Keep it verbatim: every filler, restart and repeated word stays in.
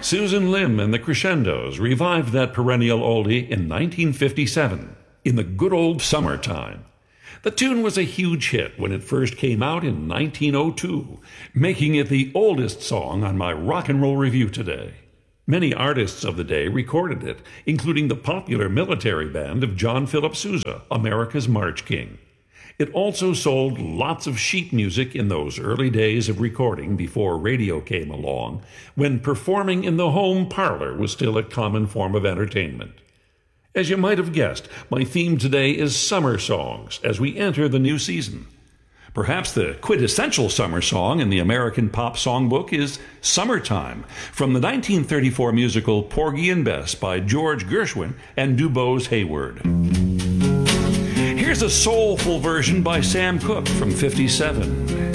Susan Lim and the Crescendos revived that perennial oldie in nineteen fifty-seven, in the good old summertime. The tune was a huge hit when it first came out in nineteen oh two, making it the oldest song on my rock and roll review today. Many artists of the day recorded it, including the popular military band of John Philip Sousa, America's March King. It also sold lots of sheet music in those early days of recording before radio came along, when performing in the home parlor was still a common form of entertainment. As you might have guessed, my theme today is summer songs as we enter the new season. Perhaps the quintessential summer song in the American Pop Songbook is Summertime, from the nineteen thirty-four musical Porgy and Bess by George Gershwin and DuBose Hayward. Here's a soulful version by Sam Cooke from fifty-seven.